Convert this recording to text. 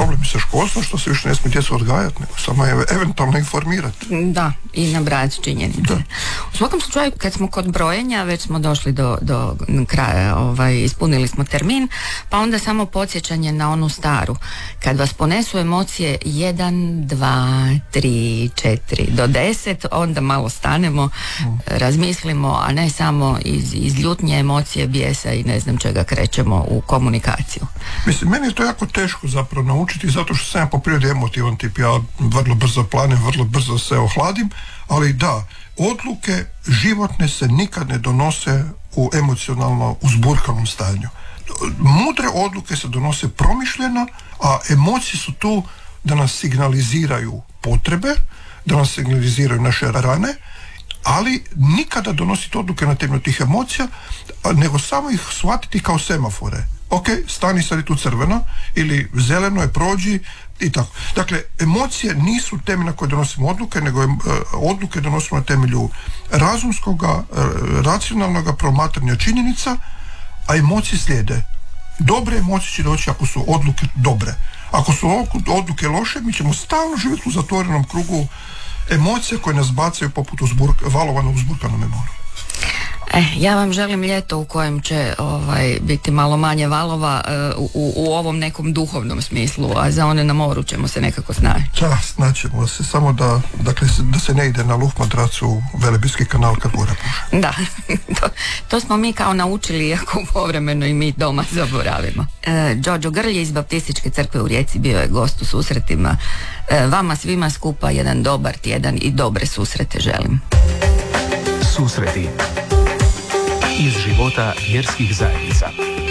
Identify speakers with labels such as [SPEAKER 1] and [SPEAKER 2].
[SPEAKER 1] problem sa školstvom što se više ne smije djecu odgajati, nego samo je eventualno informirati.
[SPEAKER 2] Da, i nabrajati činjenice.
[SPEAKER 1] Da.
[SPEAKER 2] U svakom slučaju, kad smo kod brojenja, već smo došli do kraja, ispunili smo termin, pa onda samo podsjećanje na onu staru. Kad vas ponesu emocije 1, 2, 3, 4 do 10, onda malo stanemo, razmislimo, a ne samo iz ljutnje, emocije, bijesa i ne znam čega krećemo u komunikaciju.
[SPEAKER 1] Mislim, meni je to jako teško zapravo naučiti, zato što sam ja po prirodi emotivan tip, ja vrlo brzo planem, vrlo brzo se ohladim, ali da, odluke životne se nikad ne donose u emocionalno uzburkanom stanju. Mudre odluke se donose promišljeno, a emocije su tu da nas signaliziraju potrebe, da nas signaliziraju naše rane, ali nikada donositi odluke na temelju tih emocija, nego samo ih shvatiti kao semafore. Ok, stani, sad je tu crveno, ili zeleno je, prođi, i tako. Dakle, emocije nisu temelj na koje donosimo odluke, nego odluke donosimo na temelju razumskoga, racionalnog promatranja činjenica, a emocije slijede. Dobre emocije će doći ako su odluke dobre. Ako su odluke loše, mi ćemo stalno živjeti u zatvorenom krugu emocije koje nas bacaju poput valova na uzburkanom moru.
[SPEAKER 2] Ja vam želim ljeto u kojem će biti malo manje valova u ovom nekom duhovnom smislu, a za one na moru ćemo se nekako snaći.
[SPEAKER 1] Da, snaćemo se, samo da se ne ide na luftmatracu u Velebitski kanal kad bura puše.
[SPEAKER 2] Da, to smo mi kao naučili, iako povremeno i mi doma zaboravimo. Đorđo Grlje iz Baptističke crkve u Rijeci bio je gost u susretima. Vama svima skupa jedan dobar tjedan i dobre susrete želim.
[SPEAKER 3] Susreti iz života vjerskih zajednica.